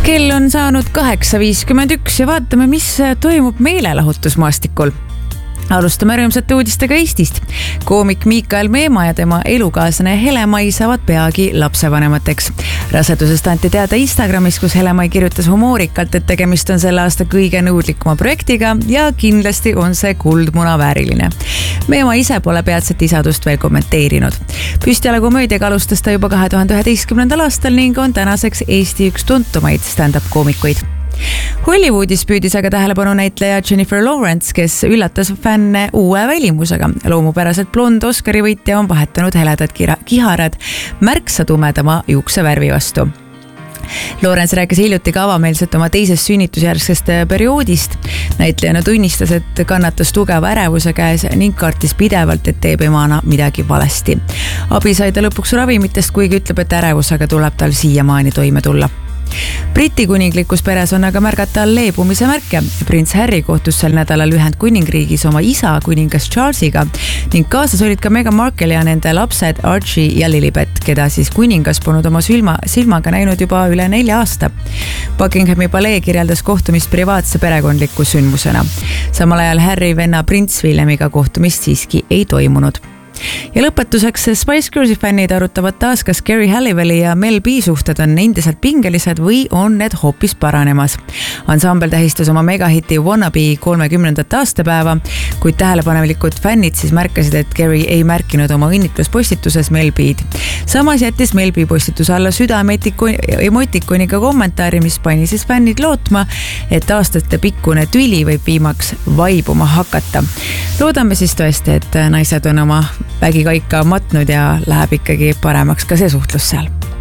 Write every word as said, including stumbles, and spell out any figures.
Kell on saanud kaheksa viiskümmend üks ja vaatame, mis toimub meelelahutusmaastikul. Alustame rõõmsate uudistega Eestist. Koomik Miikael Meemaa ja tema elukaaslane Hele-Mai saavad peagi lapsevanemateks. Rasedusest anti teada Instagramis, kus Hele-Mai kirjutas humoorikalt, et tegemist on selle aasta kõige nõudlikuma projektiga ja kindlasti on see kuldmuna vääriline. Meemaa ise pole peatset isadust veel kommenteerinud. Püstjala komöödiaga alustas ta juba kahe tuhande üheteistkümnendal aastal ning on tänaseks Eesti üks tuntumaid stand-up koomikuid. Hollywoodis püüdis aga tähelepanu näitleja Jennifer Lawrence, kes üllatas fänne uue välimusega. Loomupäraselt blond Oscari võitja on vahetanud heledad kiharad märksa tumedama juuksevärvi vastu. Lawrence rääkis hiljuti ka avameelselt oma teisest sünnitusjärgsest perioodist. Näitlejana tunnistas, et kannatas tugeva ärevuse käes ning kartis pidevalt, et teeb emana midagi valesti. Abi sai ta lõpuks ravimitest, kuigi ütleb, et ärevusega tuleb tal siiamaani toime tulla. Briti kuninglikus peres on aga märgata leebumise märke. Prints Harry kohtus sel nädalal Ühendkuningriigis oma isa kuningas Charlesiga ning kaasas olid ka Meghan Markle ja nende lapsed Archie ja Lilibet, keda siis kuningas polnud oma silma, silmaga näinud juba üle nelja aasta. Buckinghami palee kirjeldas kohtumist privaatse perekondliku sündmusena. Samal ajal Harry venna prints Williamiga kohtumist siiski ei toimunud. Ja lõpetuseks Spice Girlsi fännid arutavad taas, kas Geri Halliwelli ja Mel B suhted on endiselt pingelised või on need hoopis paranemas. Ansambel tähistas oma megahiti Wannabe kolmekümnendat aastapäeva, kuid tähelepanelikud fännid siis märkasid, et Geri ei märkinud oma õnnitluspostituses Mel B'd. Samas jättis Mel B postituse alla südame emotikoniga kommentaari, mis pani siis fännid lootma, et aastate pikkune tüli võib viimaks vaibuma hakata. Loodame siis tõesti, et naised on oma vägikaika matnud ja läheb ikkagi paremaks ka see suhtlus seal.